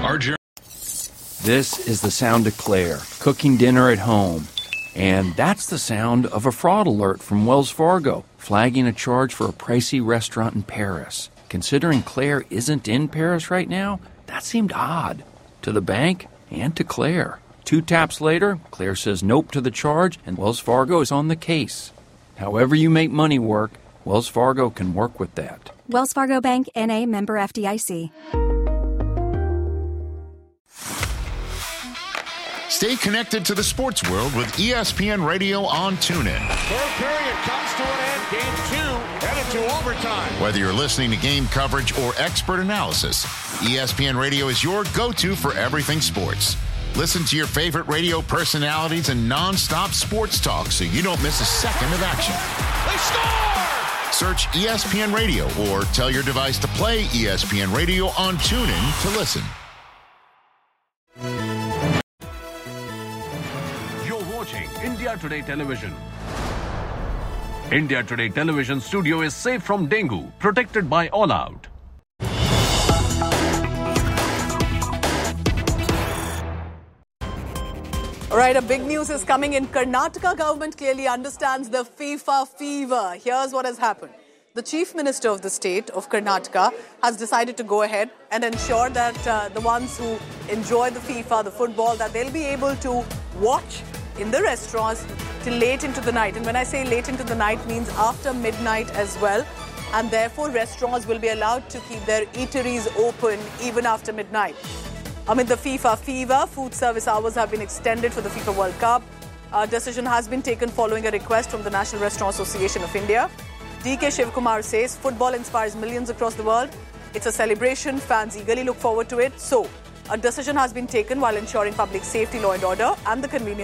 margarine. This is the sound of Claire, cooking dinner at home. And that's the sound of a fraud alert from Wells Fargo, flagging a charge for a pricey restaurant in Paris. Considering Claire isn't in Paris right now, that seemed odd. To the bank and to Claire. 2 taps later, Claire says nope to the charge, and Wells Fargo is on the case. However you make money work, Wells Fargo can work with that. Wells Fargo Bank, N.A., member FDIC. Stay connected to the sports world with ESPN Radio on TuneIn. Third period comes to an end. Game 2 headed to overtime. Whether you're listening to game coverage or expert analysis, ESPN Radio is your go-to for everything sports. Listen to your favorite radio personalities and non-stop sports talk so you don't miss a second of action. They score! Search ESPN Radio or tell your device to play ESPN Radio on TuneIn to listen. India Today Television. India Today Television studio is safe from dengue, protected by All Out. All right, a big news is coming in. Karnataka government clearly understands the FIFA fever. Here's what has happened. The Chief Minister of the state of Karnataka has decided to go ahead and ensure that the ones who enjoy the FIFA, the football, that they'll be able to watch in the restaurants till late into the night. And when I say late into the night, means after midnight as well. And therefore, restaurants will be allowed to keep their eateries open even after midnight. Amid the FIFA fever, food service hours have been extended for the FIFA World Cup. A decision has been taken following a request from the National Restaurant Association of India. DK Shivkumar says football inspires millions across the world. It's a celebration. Fans eagerly look forward to it. So, a decision has been taken while ensuring public safety, law and order, and the convenience